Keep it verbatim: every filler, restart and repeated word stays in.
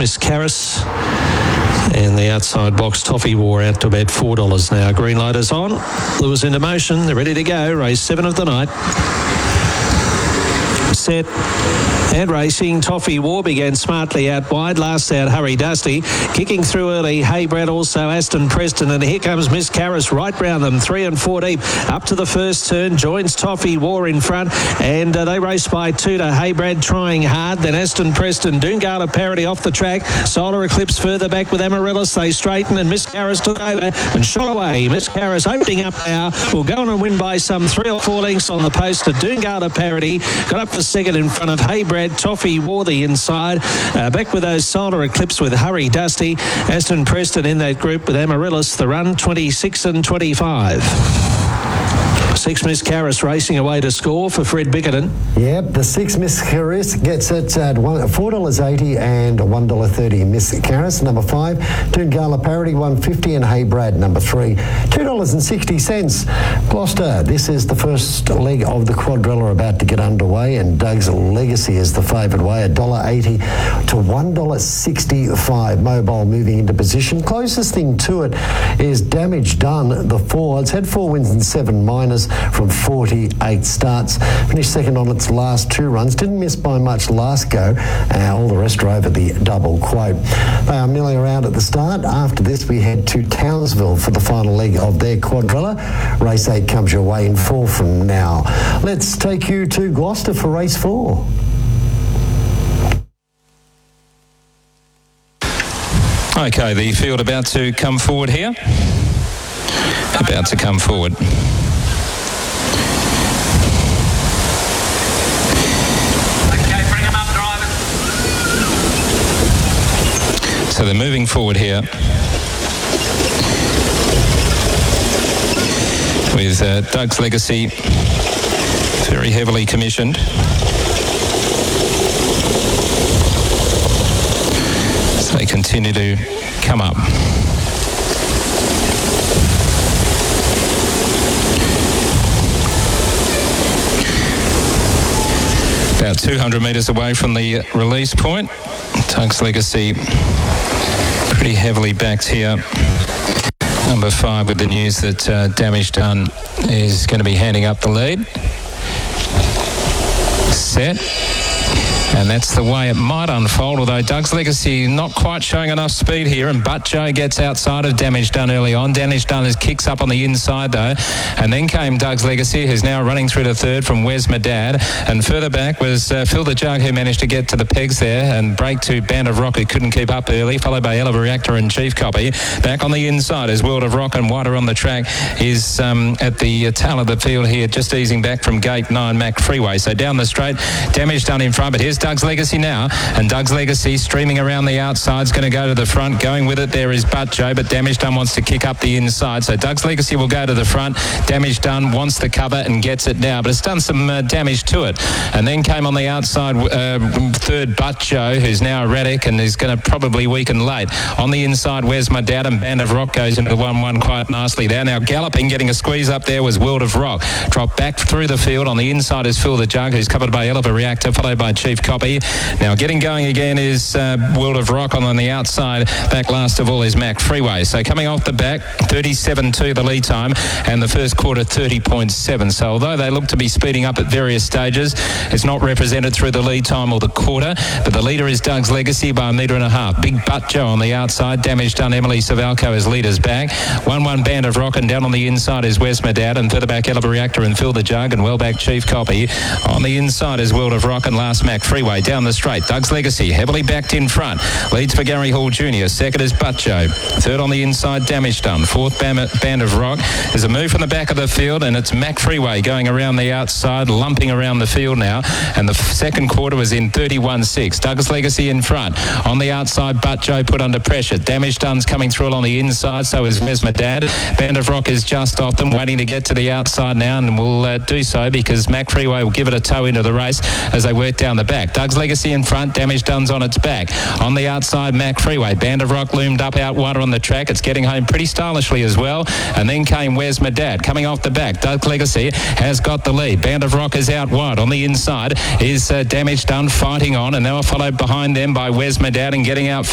Miss Caris. And the outside box, Toffee War, out to about four dollars now. Green light is on. Lewis into motion. They're ready to go. Race seven of the night. Set and racing. Toffee War began smartly out wide. Last out, Hurry Dusty. Kicking through early, Haybrad, also Aston Preston. And here comes Miss Caris right round them. Three and four deep. Up to the first turn. Joins Toffee War in front. And uh, they race by two to Haybrad trying hard. Then Aston Preston. Doongala Parody off the track. Solar Eclipse further back with Amaryllis. They straighten and Miss Caris took over and shot away. Miss Caris opening up now. Will go on and win by some three or four lengths on the post to Doongala Parody. Got up for second in front of Haybrad. Toffee War the inside. Uh, back with those Solar Eclipse with Hurry Dusty. Aston Preston in that group with Amaryllis. The run twenty-six and twenty-five. Six Miss Caris racing away to score for Fred Bickerton. Yep, the six Miss Caris gets it at four dollars eighty and one dollar thirty. Miss Caris, number five. Doongala Parody, one dollar fifty, and Haybrad, number three, two dollars sixty. Gloucester, this is the first leg of the quadrilla about to get underway, and Doug's Legacy is the favoured way, one dollar eighty to one dollar sixty-five. Mobile moving into position. Closest thing to it is Damage Done, the four. It's had four wins and seven minors from forty-eight starts. Finished second on its last two runs. Didn't miss by much last go. Uh, all the rest are over the double quote. They are milling around at the start. After this, we head to Townsville for the final leg of their quadrilla. Race eight comes your way in four from now. Let's take you to Gloucester for race four. Okay, the field about to come forward here. About to come forward. So they're moving forward here with uh, Doug's Legacy very heavily commissioned. So they continue to come up. About two hundred metres away from the release point. Doug's Legacy pretty heavily backed here. Number five with the news that uh, Damage Done is going to be handing up the lead. Set. And that's the way it might unfold, although Doug's Legacy not quite showing enough speed here, and Butt Joe gets outside of Damage Done early on. Damage Done is kicks up on the inside though, and then came Doug's Legacy, who's now running through to third from Wes Madad, and further back was uh, Phil the Jug, who managed to get to the pegs there and break to Band of Rock, who couldn't keep up early, followed by Eleva Reactor and Chief Copy. Back on the inside is World of Rock, and wider on the track is um, at the uh, tail of the field here, just easing back from gate nine Mac Freeway. So down the straight, Damage Done in front, but here's Doug's Legacy now, and Doug's Legacy streaming around the outside is going to go to the front. Going with it there is Butt Joe, but Damage Done wants to kick up the inside, so Doug's Legacy will go to the front. Damage Done wants the cover and gets it now, but it's done some uh, damage to it. And then came on the outside uh, third Butt Joe, who's now erratic and is going to probably weaken late. On the inside, Where's My Dad, and Band of Rock goes into the one one quite nicely there. Now galloping, getting a squeeze up there was World of Rock. Drop back through the field. On the inside is Phil the Jug, who's covered by Eleva Reactor, followed by Chief Copy. Now getting going again is uh, World of Rock. On, on the outside, back last of all is Mac Freeway. So coming off the back, thirty-seven two the lead time, and the first quarter thirty point seven. So although they look to be speeding up at various stages, it's not represented through the lead time or the quarter, but the leader is Doug's Legacy by a metre and a half. Big Butt Joe on the outside. Damage Done, Emily Savalco as leaders back. one one Band of Rock, and down on the inside is Wes Madad, and further back Eleva Reactor and Phil the Jug, and well back Chief Copy. On the inside is World of Rock, and last Mac Freeway. Down the straight, Doug's Legacy heavily backed in front. Leads for Gary Hall Junior Second is Butt Joe. Third on the inside, Damage Done. Fourth, Band of Rock. There's a move from the back of the field, and it's Mac Freeway going around the outside, lumping around the field now. And the second quarter was in thirty-one six. Doug's Legacy in front. On the outside, Butt Joe put under pressure. Damage Done's coming through on the inside, so is Wes Madad. Band of Rock is just off them, waiting to get to the outside now, and will uh, do so because Mac Freeway will give it a toe into the race as they work down the back. Doug's Legacy in front. Damage Done's on its back. On the outside, Mac Freeway. Band of Rock loomed up out wider on the track. It's getting home pretty stylishly as well. And then came Where's My Dad coming off the back. Doug's Legacy has got the lead. Band of Rock is out wide. On the inside is uh, Damage Done fighting on, and they were followed behind them by Where's My Dad and getting out